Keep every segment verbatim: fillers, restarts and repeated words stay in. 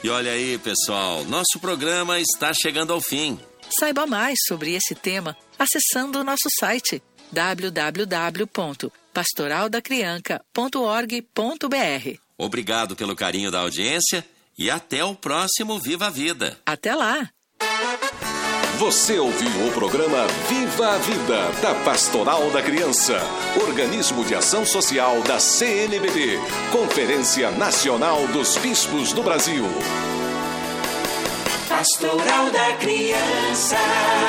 E olha aí, pessoal, nosso programa está chegando ao fim. Saiba mais sobre esse tema acessando o nosso site w w w ponto pastoral da criança ponto org ponto b r. Obrigado pelo carinho da audiência e até o próximo Viva a Vida. Até lá! Você ouviu o programa Viva a Vida, da Pastoral da Criança, organismo de ação social da C N B B, Conferência Nacional dos Bispos do Brasil. Pastoral da Criança.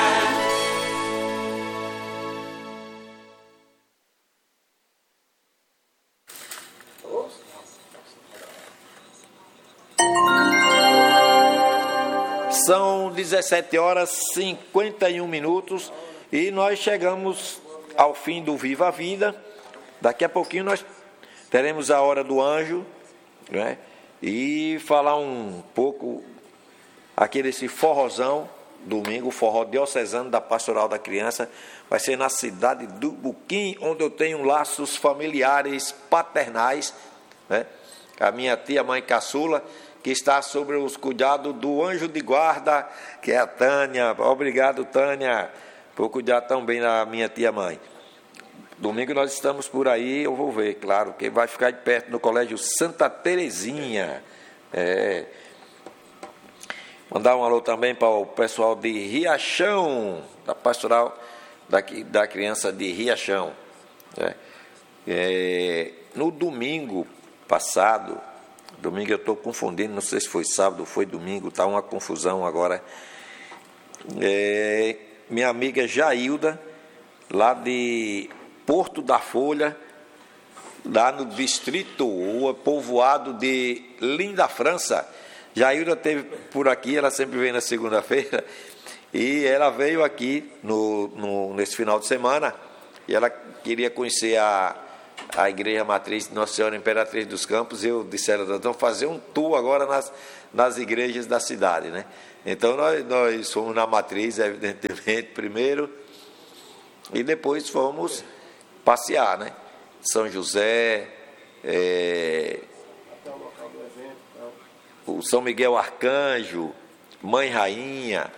São dezessete horas e cinquenta e um minutos e nós chegamos ao fim do Viva a Vida. Daqui a pouquinho nós teremos a Hora do Anjo, né? E falar um pouco aqui desse forrozão, domingo, forró diocesano da Pastoral da Criança. Vai ser na cidade do Buquim, onde eu tenho laços familiares paternais, né? A minha tia mãe caçula, que está sobre os cuidados do anjo de guarda, que é a Tânia. Obrigado, Tânia, por cuidar tão bem da minha tia-mãe. Domingo nós estamos por aí, eu vou ver, claro, que vai ficar de perto no Colégio Santa Terezinha. É. Mandar um alô também para o pessoal de Riachão, da Pastoral da, da Criança de Riachão. É. É. No domingo passado, domingo eu estou confundindo, não sei se foi sábado ou foi domingo, está uma confusão agora. É, minha amiga Jailda, lá de Porto da Folha, lá no distrito, o povoado de Linda França. Jailda esteve por aqui, ela sempre vem na segunda-feira, e ela veio aqui no, no, nesse final de semana, e ela queria conhecer a a Igreja Matriz de Nossa Senhora Imperatriz dos Campos. Eu disse a ela, nós vamos fazer um tour agora nas, nas igrejas da cidade, né? Então nós, nós fomos na Matriz, evidentemente, primeiro, e depois fomos passear, né? São José, é, o São Miguel Arcanjo, Mãe Rainha,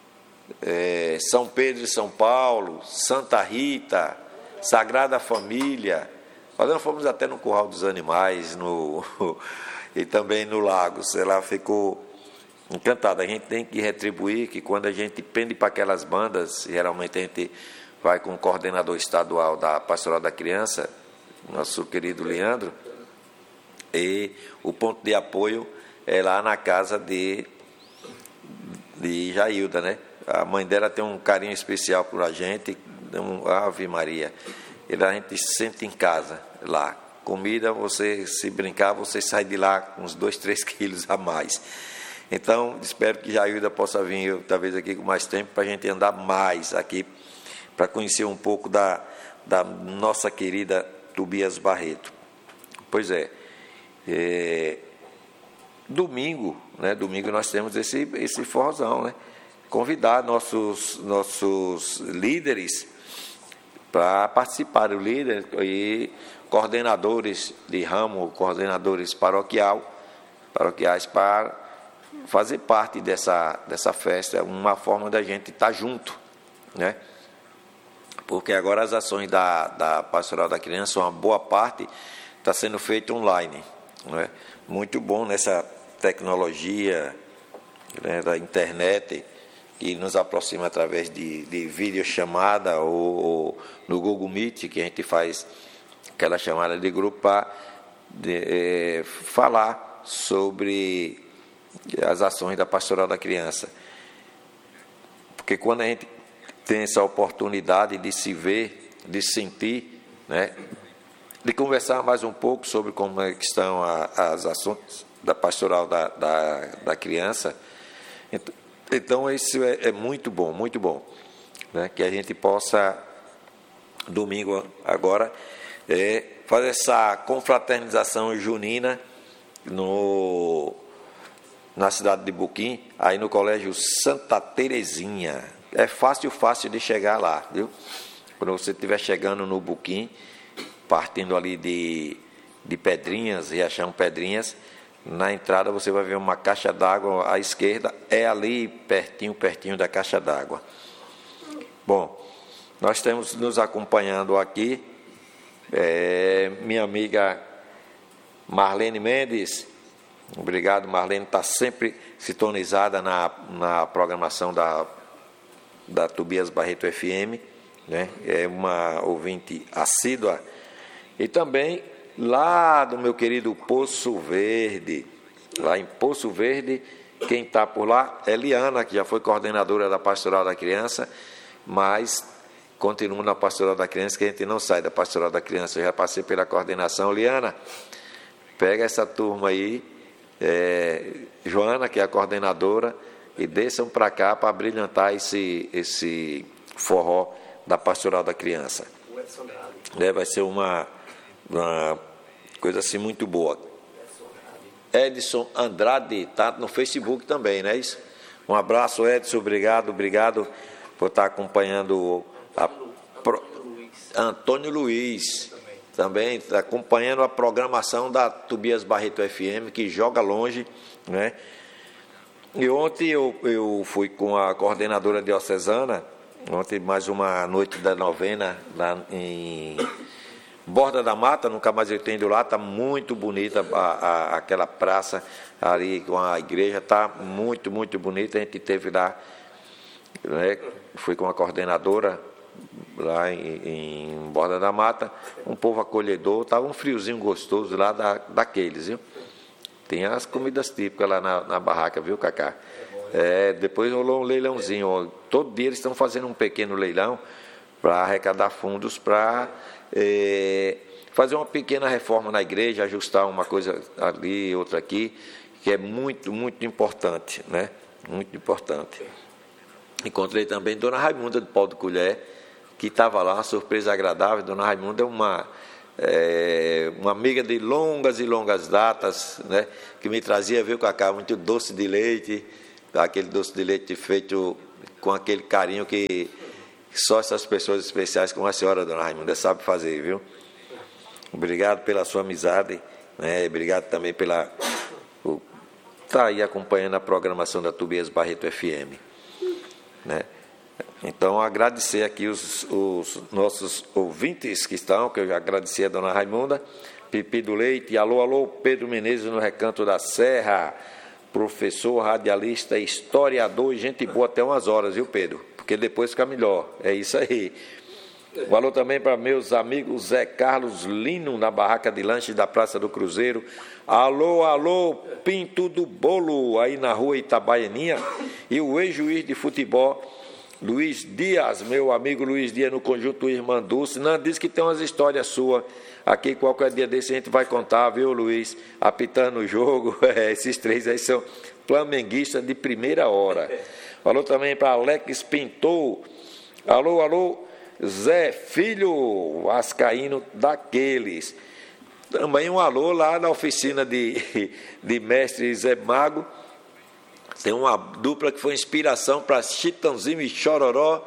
é, São Pedro e São Paulo, Santa Rita, Sagrada Família. Nós fomos até no Curral dos Animais, no, e também no Lagos. Ela ficou encantada. A gente tem que retribuir que quando a gente pende para aquelas bandas, geralmente a gente vai com o coordenador estadual da Pastoral da Criança, nosso querido Leandro, e o ponto de apoio é lá na casa de, de Jailda, né? A mãe dela tem um carinho especial por a gente, um, Ave Maria. E a gente se sente em casa lá. Comida, você, se brincar, você sai de lá com uns dois, três quilos a mais. Então, espero que Jailda possa vir, talvez, aqui com mais tempo, para a gente andar mais aqui, para conhecer um pouco da, da nossa querida Tobias Barreto. Pois é, é domingo, né? Domingo nós temos esse, esse forrozão, né? Convidar nossos, nossos líderes para participar, o líder e coordenadores de ramo, coordenadores paroquial, paroquiais, para fazer parte dessa, dessa festa, uma forma da gente estar junto, né? Porque agora as ações da, da Pastoral da Criança, uma boa parte está sendo feita online, né? Muito bom nessa tecnologia, né, da internet, que nos aproxima através de, de videochamada ou, ou no Google Meet, que a gente faz aquela chamada de grupo para é, falar sobre as ações da Pastoral da Criança. Porque quando a gente tem essa oportunidade de se ver, de sentir, né, de conversar mais um pouco sobre como é que estão a, as ações da Pastoral da, da, da Criança, então, Então, isso é, é muito bom, muito bom, né? Que a gente possa, domingo agora, é, fazer essa confraternização junina no, na cidade de Buquim, aí no Colégio Santa Terezinha. É fácil, fácil de chegar lá, viu? Quando você estiver chegando no Buquim, partindo ali de, de Pedrinhas, Riachão Pedrinhas, na entrada você vai ver uma caixa d'água à esquerda, é ali pertinho, pertinho da caixa d'água. Bom, nós temos nos acompanhando aqui, é, minha amiga Marlene Mendes. Obrigado, Marlene, está sempre sintonizada na, na programação da, da Tobias Barreto F M, né? É uma ouvinte assídua. E também lá do meu querido Poço Verde, lá em Poço Verde, quem está por lá é Liana, que já foi coordenadora da Pastoral da Criança, mas continua na Pastoral da Criança, que a gente não sai da Pastoral da Criança. Eu já passei pela coordenação. Liana, pega essa turma aí, é, Joana, que é a coordenadora, e desçam para cá para brilhantar esse, esse forró da Pastoral da Criança. É, vai ser uma, uma coisa assim muito boa. Edson Andrade está no Facebook também, não é isso? Um abraço, Edson, obrigado, obrigado por estar acompanhando a pro, Antônio Luiz, também está acompanhando a programação da Tobias Barreto F M, que joga longe, né? E ontem eu, eu fui com a coordenadora diocesana, ontem mais uma noite da novena lá em Borda da Mata, nunca mais eu tenho ido lá, está muito bonita a, a, aquela praça ali com a igreja, está muito, muito bonita. A gente teve lá, né, fui com a coordenadora lá em, em Borda da Mata, um povo acolhedor, estava um friozinho gostoso lá da, daqueles, viu? Tem as comidas típicas lá na, na barraca, viu, Cacá? É, depois rolou um leilãozinho, todo dia eles estão fazendo um pequeno leilão para arrecadar fundos para é, fazer uma pequena reforma na igreja, ajustar uma coisa ali, outra aqui, que é muito, muito importante, né? Muito importante. Encontrei também Dona Raimunda do Pau de Colher, que estava lá, uma surpresa agradável. Dona Raimunda é uma, é, uma amiga de longas e longas datas, né? Que me trazia, viu, Cacá, muito doce de leite, aquele doce de leite feito com aquele carinho que só essas pessoas especiais como a senhora, Dona Raimunda, sabe fazer, viu? Obrigado pela sua amizade, né? Obrigado também pela por estar aí acompanhando a programação da Tobias Barreto F M, né? Então, agradecer aqui os, os nossos ouvintes que estão, que eu já agradeci a Dona Raimunda, Pipi do Leite, alô, alô, Pedro Menezes no Recanto da Serra, professor, radialista, historiador e gente boa até umas horas, viu, Pedro? Porque depois fica melhor, é isso aí. Um alô também para meus amigos Zé Carlos Lino, na barraca de lanche da Praça do Cruzeiro. Alô, alô, Pinto do Bolo, aí na rua Itabaianinha. E o ex-juiz de futebol, Luiz Dias, meu amigo Luiz Dias, no Conjunto Irmã Dulce. Não, diz que tem umas histórias suas aqui, qualquer dia desse a gente vai contar, viu, Luiz? Apitando o jogo, é, esses três aí são flamenguistas de primeira hora. Alô também para Alex Pintou. Alô, alô, Zé Filho, vascaíno daqueles. Também um alô lá na oficina de, de mestre Zé Mago. Tem uma dupla que foi inspiração para Chitãozinho e Chororó,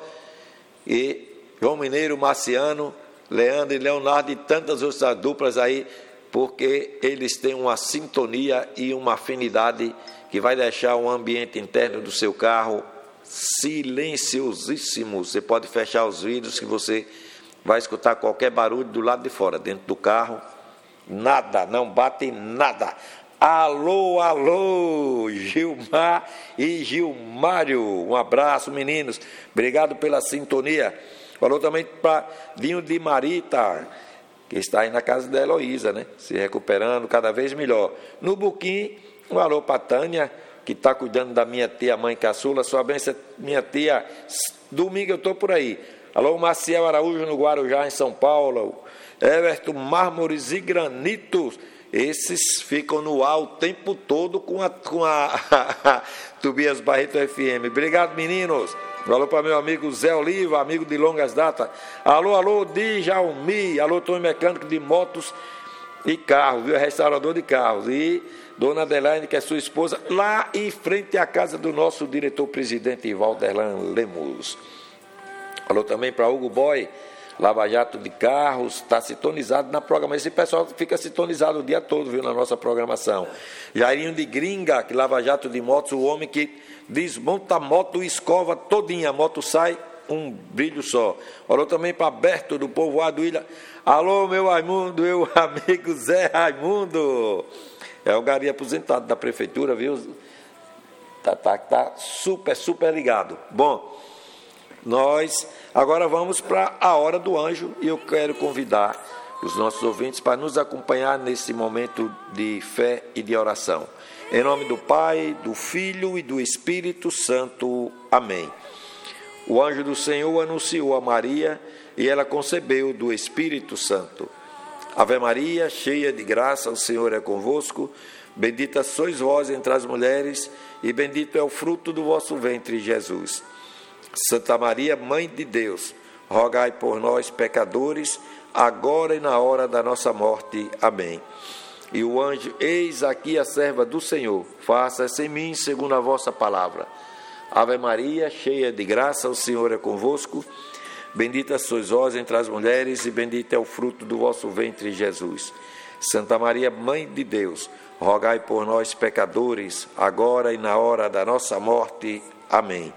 e João Mineiro, Marciano, Leandro e Leonardo, e tantas outras duplas aí, porque eles têm uma sintonia e uma afinidade que vai deixar o ambiente interno do seu carro silenciosíssimo. Você pode fechar os vidros que você vai escutar qualquer barulho do lado de fora. Dentro do carro, nada, não bate nada. Alô, alô, Gilmar e Gilmário, um abraço, meninos, obrigado pela sintonia. Falou também para Dinho de Marita, que está aí na casa da Heloísa, né? Se recuperando cada vez melhor. No Buquim, um alô para Tânia, que está cuidando da minha tia, mãe caçula. Sua bênção, minha tia, domingo eu estou por aí. Alô, Maciel Araújo, no Guarujá, em São Paulo. Everton, Mármores e Granitos. Esses ficam no ar o tempo todo com a, com a, a, a Tobias Barreto F M. Obrigado, meninos. Alô para meu amigo Zé Oliva, amigo de longas datas. Alô, alô, Djalmi. Alô, Tony Mecânico de motos e carros, viu? Restaurador de carros. E Dona Adelaine, que é sua esposa, lá em frente à casa do nosso diretor-presidente Valderlan Lemos. Alô também para Hugo Boy. Lava Jato de Carros, está sintonizado na programação. Esse pessoal fica sintonizado o dia todo, viu, na nossa programação. Jairinho de Gringa, que Lava Jato de Motos, o homem que desmonta a moto e escova todinha, a moto sai um brilho só. Olhou também para Berto, do povoado Ilha. Alô, meu Raimundo, meu amigo Zé Raimundo. É o gari aposentado da prefeitura, viu? Tá, tá, tá super, super ligado. Bom, nós agora vamos para a Hora do Anjo e eu quero convidar os nossos ouvintes para nos acompanhar nesse momento de fé e de oração. Em nome do Pai, do Filho e do Espírito Santo. Amém. O anjo do Senhor anunciou a Maria e ela concebeu do Espírito Santo. Ave Maria, cheia de graça, o Senhor é convosco. Bendita sois vós entre as mulheres e bendito é o fruto do vosso ventre, Jesus. Santa Maria, Mãe de Deus, rogai por nós, pecadores, agora e na hora da nossa morte. Amém. E o anjo, eis aqui a serva do Senhor, faça-se em mim segundo a vossa palavra. Ave Maria, cheia de graça, o Senhor é convosco. Bendita sois vós entre as mulheres e bendito é o fruto do vosso ventre, Jesus. Santa Maria, Mãe de Deus, rogai por nós, pecadores, agora e na hora da nossa morte. Amém.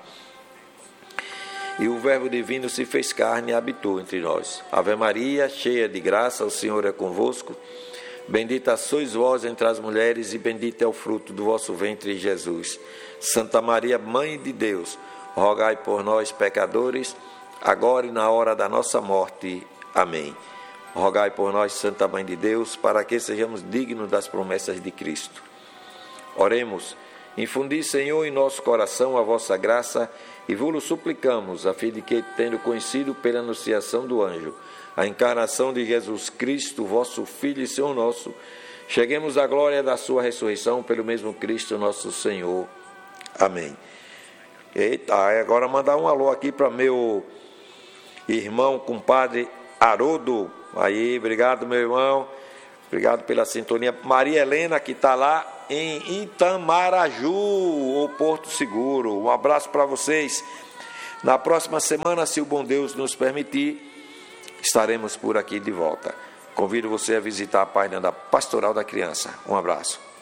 E o Verbo divino se fez carne e habitou entre nós. Ave Maria, cheia de graça, o Senhor é convosco. Bendita sois vós entre as mulheres e bendito é o fruto do vosso ventre, Jesus. Santa Maria, Mãe de Deus, rogai por nós, pecadores, agora e na hora da nossa morte. Amém. Rogai por nós, Santa Mãe de Deus, para que sejamos dignos das promessas de Cristo. Oremos. Infundi, Senhor, em nosso coração a vossa graça e vos-lo suplicamos, a fim de que, tendo conhecido pela anunciação do anjo a encarnação de Jesus Cristo, vosso Filho e Senhor nosso, cheguemos à glória da sua ressurreição pelo mesmo Cristo nosso Senhor. Amém. Eita, agora mandar um alô aqui para meu irmão, compadre Haroldo. Aí, obrigado, meu irmão. Obrigado pela sintonia. Maria Helena, que está lá em Itamaraju, ou Porto Seguro. Um abraço para vocês. Na próxima semana, se o bom Deus nos permitir, estaremos por aqui de volta. Convido você a visitar a página da Pastoral da Criança. Um abraço.